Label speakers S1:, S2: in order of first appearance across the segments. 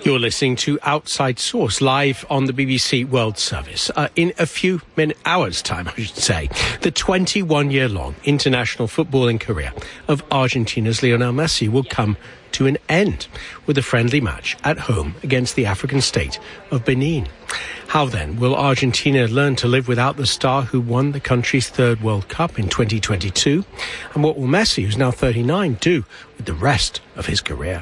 S1: You're listening to Outside Source live on the BBC World Service. In a few hours' time, I should say, the 21-year-long international footballing career of Argentina's Lionel Messi will come to an end with a friendly match at home against the African state of Benin. How then will Argentina learn to live without the star who won the country's third World Cup in 2022? And what will Messi, who's now 39, do with the rest of his career?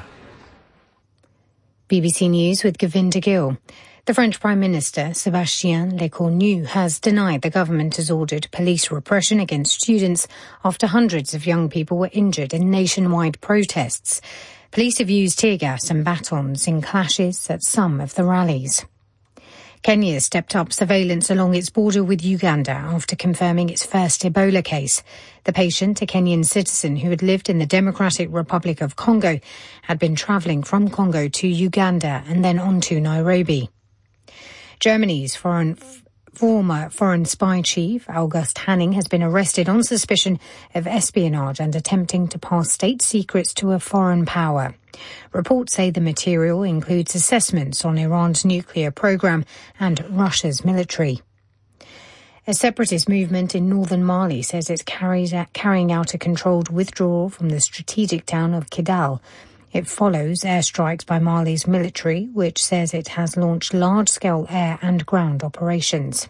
S2: BBC News with Govinda Gill. The French Prime Minister, Sébastien Lecornu, has denied the government has ordered police repression against students after hundreds of young people were injured in nationwide protests. Police have used tear gas and batons in clashes at some of the rallies. Kenya stepped up surveillance along its border with Uganda after confirming its first Ebola case. The patient, a Kenyan citizen who had lived in the Democratic Republic of Congo, had been travelling from Congo to Uganda and then on to Nairobi. Germany's former foreign spy chief, August Hanning, has been arrested on suspicion of espionage and attempting to pass state secrets to a foreign power. Reports say the material includes assessments on Iran's nuclear program and Russia's military. A separatist movement in northern Mali says it's carrying out a controlled withdrawal from the strategic town of Kidal. It follows airstrikes by Mali's military, which says it has launched large-scale air and ground operations.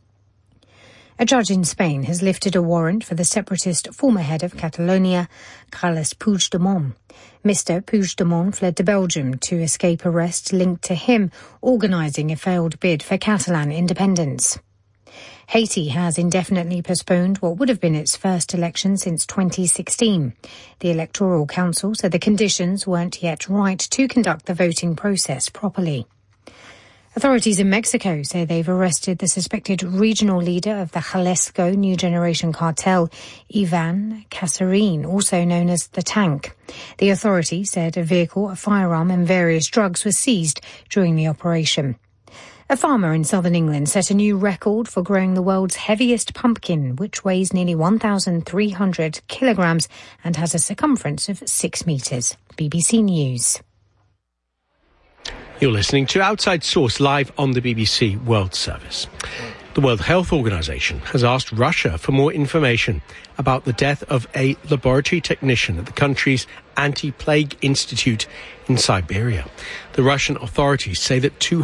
S2: A judge in Spain has lifted a warrant for the separatist former head of Catalonia, Carles Puigdemont. Mr. Puigdemont fled to Belgium to escape arrest linked to him organising a failed bid for Catalan independence. Haiti has indefinitely postponed what would have been its first election since 2016. The Electoral Council said the conditions weren't yet right to conduct the voting process properly. Authorities in Mexico say they've arrested the suspected regional leader of the Jalisco New Generation Cartel, Ivan Casarín, also known as the Tank. The authority said a vehicle, a firearm and various drugs were seized during the operation. A farmer in southern England set a new record for growing the world's heaviest pumpkin, which weighs nearly 1,300 kilograms and has a circumference of 6 metres. BBC News.
S1: You're listening to Outside Source live on the BBC World Service. The World Health Organization has asked Russia for more information about the death of a laboratory technician at the country's anti-plague institute in Siberia. The Russian authorities say that